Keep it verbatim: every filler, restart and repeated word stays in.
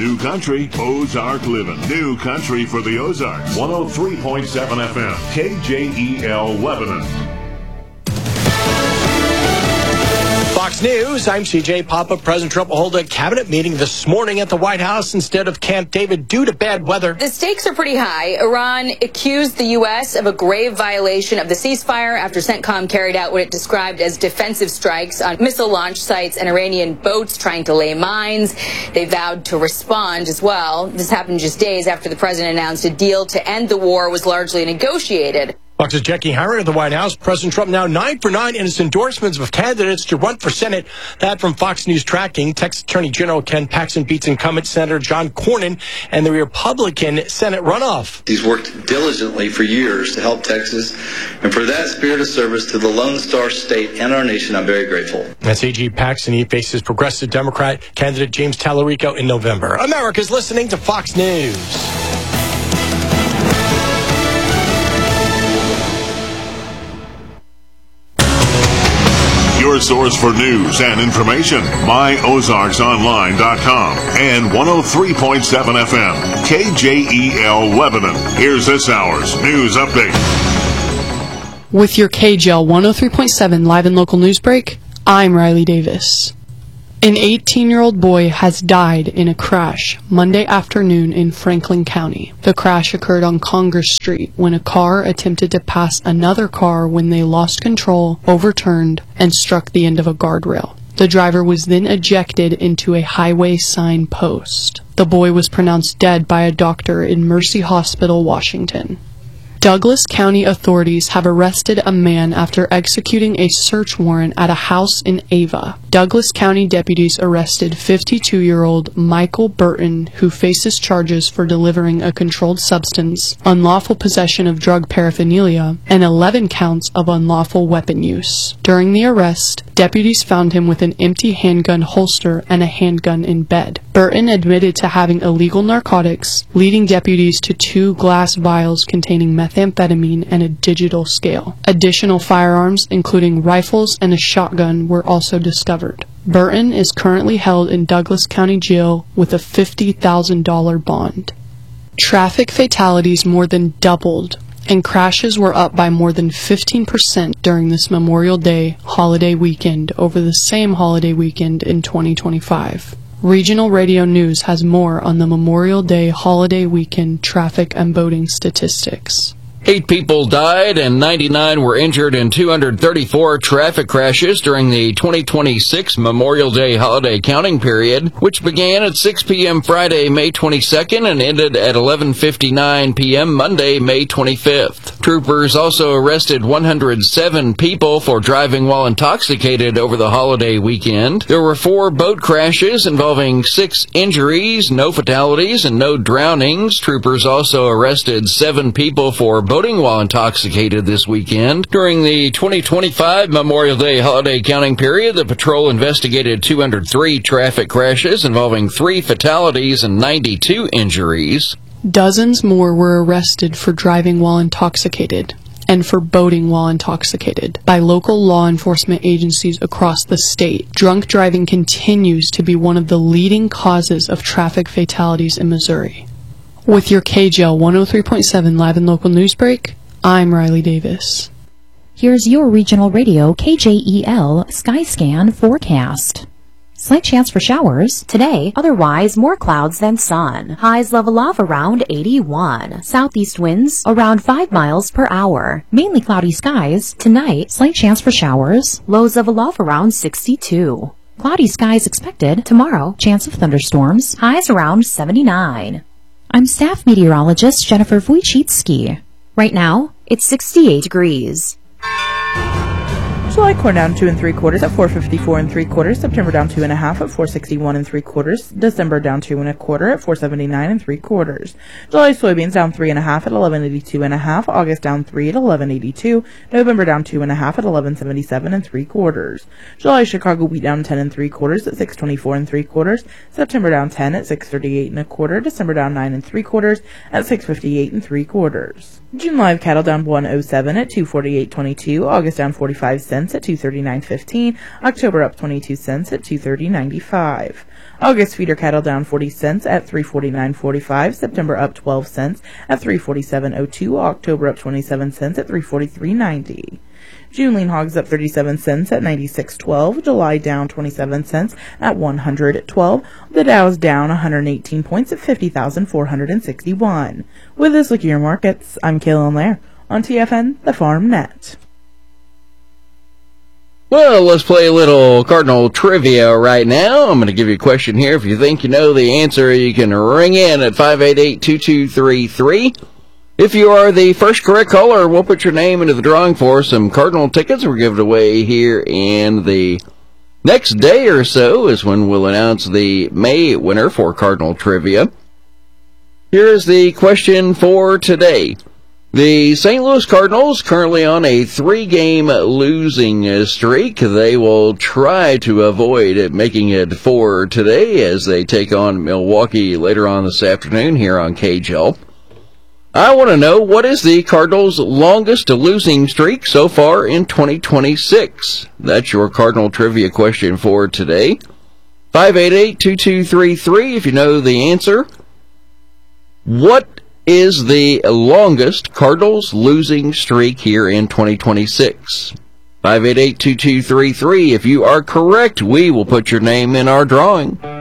New Country, Ozark Living. New Country for the Ozarks. one oh three point seven F M, K J E L Lebanon. Fox News, I'm C J Papa. President Trump will hold a cabinet meeting this morning at the White House instead of Camp David due to bad weather. The stakes are pretty high. Iran accused the U S of a grave violation of the ceasefire after CENTCOM carried out what it described as defensive strikes on missile launch sites and Iranian boats trying to lay mines. They vowed to respond as well. This happened just days after the president announced a deal to end the war was largely negotiated. Fox's Jackie Harron at the White House. President Trump now nine for nine in his endorsements of candidates to run for Senate. That from Fox News Tracking. Texas Attorney General Ken Paxton beats incumbent Senator John Cornyn and the Republican Senate runoff. He's worked diligently for years to help Texas, and for that spirit of service to the Lone Star State and our nation, I'm very grateful. That's A G Paxton. He faces progressive Democrat candidate James Tallarico in November. America's listening to Fox News. Your source for news and information, my ozarks online dot com and one oh three point seven F M, K J E L Lebanon. Here's this hour's news update. With your K J L one oh three point seven live and local news break, I'm Riley Davis. An eighteen-year-old boy has died in a crash Monday afternoon in Franklin County. The crash occurred on Congress Street when a car attempted to pass another car when they lost control, overturned, and struck the end of a guardrail. The driver was then ejected into a highway sign post. The boy was pronounced dead by a doctor in Mercy Hospital, Washington. Douglas County authorities have arrested a man after executing a search warrant at a house in Ava. Douglas County deputies arrested fifty-two-year-old Michael Burton, who faces charges for delivering a controlled substance, unlawful possession of drug paraphernalia, and eleven counts of unlawful weapon use. During the arrest, deputies found him with an empty handgun holster and a handgun in bed. Burton admitted to having illegal narcotics, leading deputies to two glass vials containing methamphetamine and a digital scale. Additional firearms, including rifles and a shotgun, were also discovered. Burton is currently held in Douglas County Jail with a fifty thousand dollars bond. Traffic fatalities more than doubled, and crashes were up by more than fifteen percent during this Memorial Day holiday weekend over the same holiday weekend in twenty twenty-five. Regional Radio News has more on the Memorial Day holiday weekend traffic and boating statistics. Eight people died and ninety-nine were injured in two hundred thirty-four traffic crashes during the twenty twenty-six Memorial Day holiday counting period, which began at six p.m. Friday, May twenty-second and ended at eleven fifty-nine p.m. Monday, May twenty-fifth. Troopers also arrested one hundred seven people for driving while intoxicated over the holiday weekend. There were four boat crashes involving six injuries, no fatalities, and no drownings. Troopers also arrested seven people for boating while intoxicated this weekend. During the twenty twenty-five Memorial Day holiday counting period, the patrol investigated two hundred three traffic crashes involving three fatalities and ninety-two injuries. Dozens more were arrested for driving while intoxicated and for boating while intoxicated by local law enforcement agencies across the state. Drunk driving continues to be one of the leading causes of traffic fatalities in Missouri. With your K J L one oh three point seven live and local news break, I'm Riley Davis. Here's your regional radio K J E L Skyscan forecast. Slight chance for showers today, otherwise more clouds than sun. Highs level off around eighty-one. Southeast winds around five miles per hour. Mainly cloudy skies tonight, slight chance for showers. Lows level off around sixty-two. Cloudy skies expected tomorrow, chance of thunderstorms. Highs around seventy-nine. I'm staff meteorologist Jennifer Wojcicki. Right now, it's sixty-eight degrees. July corn down two and three quarters at four fifty-four and three quarters. September down two and a half at four sixty-one and three quarters. December down two and a quarter at four seventy-nine and three quarters. July soybeans down three and a half at eleven eighty-two and a half. August down three at eleven eighty-two. November down two and a half at eleven seventy-seven and three quarters. July Chicago wheat down ten and three quarters at six twenty-four and three quarters. September down ten at six thirty-eight and a quarter. December down nine and three quarters at six fifty-eight and three quarters. June live cattle down one oh seven at two forty-eight twenty-two. August down forty-five cents at two thirty-nine fifteen. October up twenty-two cents at two thirty ninety-five. August feeder cattle down forty cents at three forty-nine forty-five. September up twelve cents at three forty-seven oh two. October up twenty-seven cents at three forty-three ninety. June lean hogs up thirty-seven cents at ninety-six twelve. July down twenty-seven cents at one hundred twelve. The Dow's down one hundred eighteen points at fifty thousand four hundred sixty-one. With this look at your markets, I'm Kaylin Lair on T F N, the Farm Net. Well, let's play a little Cardinal trivia right now. I'm going to give you a question here. If you think you know the answer, you can ring in at five eight eight, two two three three. If you are the first correct caller, we'll put your name into the drawing for some Cardinal tickets. We're giving away here in the next day or so is when we'll announce the May winner for Cardinal Trivia. Here is the question for today. The Saint Louis Cardinals currently on a three-game losing streak. They will try to avoid making it four today as they take on Milwaukee later on this afternoon here on K J L. I want to know, what is the Cardinals' longest losing streak so far in twenty twenty-six? That's your Cardinal trivia question for today. five eight eight, two two three three if you know the answer. What is the longest Cardinals losing streak here in twenty twenty-six? five eight eight, two two three three. If you are correct, we will put your name in our drawing.